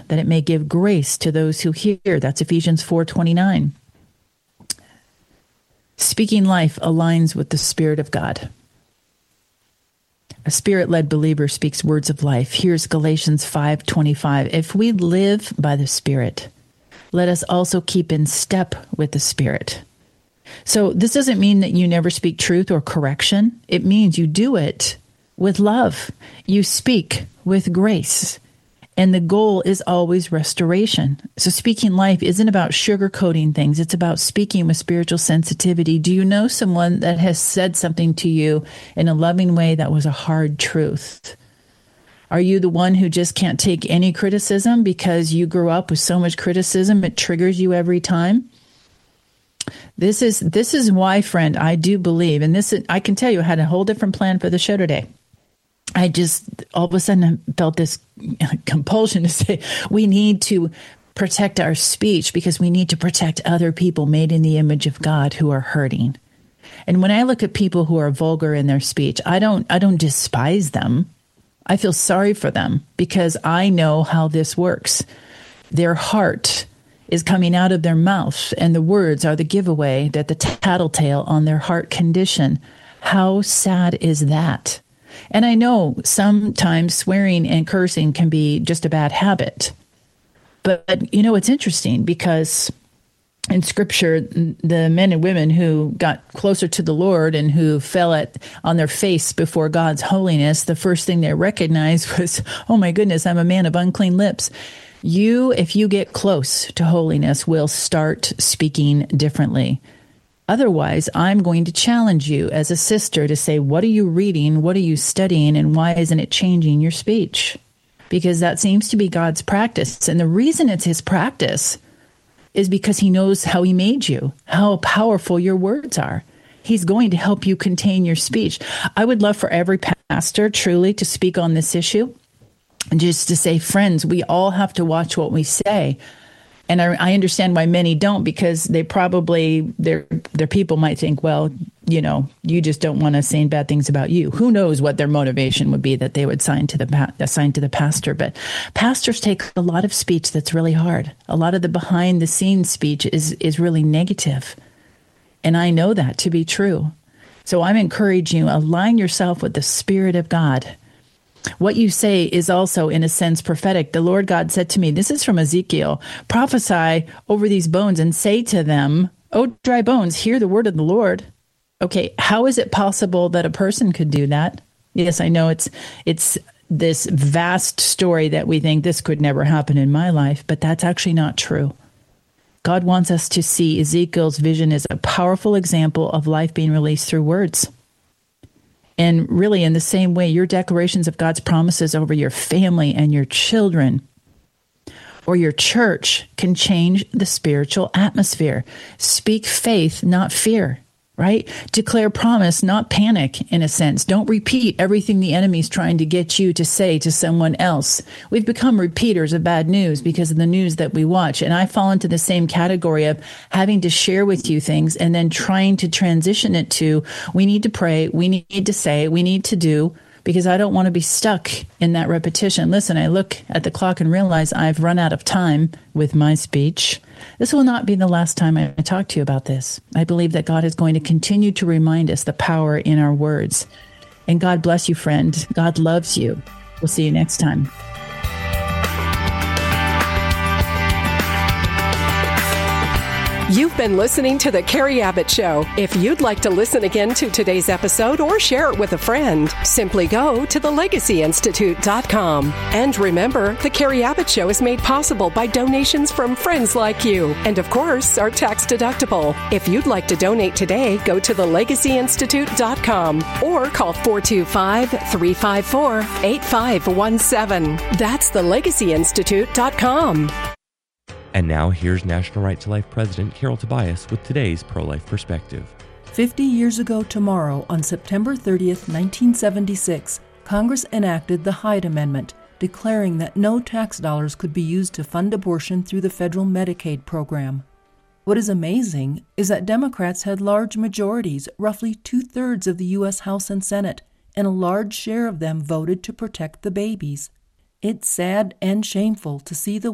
that it may give grace to those who hear. That's Ephesians 4:29. Speaking life aligns with the Spirit of God. A Spirit-led believer speaks words of life. Here's Galatians 5:25. If we live by the Spirit, let us also keep in step with the Spirit. So this doesn't mean that you never speak truth or correction. It means you do it with love. You speak with grace. And the goal is always restoration. So speaking life isn't about sugarcoating things. It's about speaking with spiritual sensitivity. Do you know someone that has said something to you in a loving way that was a hard truth? Are you the one who just can't take any criticism because you grew up with so much criticism it triggers you every time? This is why, friend, I do believe, and I can tell you I had a whole different plan for the show today. I just all of a sudden felt this compulsion to say we need to protect our speech because we need to protect other people made in the image of God who are hurting. And when I look at people who are vulgar in their speech, I don't despise them. I feel sorry for them because I know how this works. Their heart is coming out of their mouth, and the words are the giveaway that the tattletale on their heart condition. How sad is that? And I know sometimes swearing and cursing can be just a bad habit. But, it's interesting because in Scripture, the men and women who got closer to the Lord and who fell on their face before God's holiness, the first thing they recognized was, oh my goodness, I'm a man of unclean lips. If you get close to holiness, will start speaking differently. Otherwise, I'm going to challenge you as a sister to say, what are you reading? What are you studying? And why isn't it changing your speech? Because that seems to be God's practice. And the reason it's his practice is because he knows how he made you, how powerful your words are. He's going to help you contain your speech. I would love for every pastor truly to speak on this issue and just to say, friends, we all have to watch what we say. And I understand why many don't, because they probably, their people might think, well, you just don't want us saying bad things about you. Who knows what their motivation would be that they would assign to the pastor. But pastors take a lot of speech that's really hard. A lot of the behind the scenes speech is really negative. And I know that to be true. So I'm encouraging you, align yourself with the Spirit of God. What you say is also, in a sense, prophetic. The Lord God said to me, this is from Ezekiel, prophesy over these bones and say to them, O dry bones, hear the word of the Lord. Okay, how is it possible that a person could do that? Yes, I know it's this vast story that we think this could never happen in my life, but that's actually not true. God wants us to see Ezekiel's vision as a powerful example of life being released through words. And really, in the same way, your declarations of God's promises over your family and your children or your church can change the spiritual atmosphere. Speak faith, not fear, right? Declare promise, not panic, in a sense. Don't repeat everything the enemy's trying to get you to say to someone else. We've become repeaters of bad news because of the news that we watch. And I fall into the same category of having to share with you things and then trying to transition it to, we need to pray, we need to say, we need to do, because I don't want to be stuck in that repetition. Listen, I look at the clock and realize I've run out of time with my speech. This will not be the last time I talk to you about this. I believe that God is going to continue to remind us the power in our words. And God bless you, friend. God loves you. We'll see you next time. You've been listening to The Carrie Abbott Show. If you'd like to listen again to today's episode or share it with a friend, simply go to thelegacyinstitute.com. And remember, The Carrie Abbott Show is made possible by donations from friends like you. And of course, are tax deductible. If you'd like to donate today, go to thelegacyinstitute.com or call 425-354-8517. That's thelegacyinstitute.com. And now here's National Right to Life President Carol Tobias with today's pro-life perspective. 50 years ago tomorrow, on September 30th, 1976, Congress enacted the Hyde Amendment, declaring that no tax dollars could be used to fund abortion through the federal Medicaid program. What is amazing is that Democrats had large majorities, roughly 2/3 of the U.S. House and Senate, and a large share of them voted to protect the babies. It's sad and shameful to see the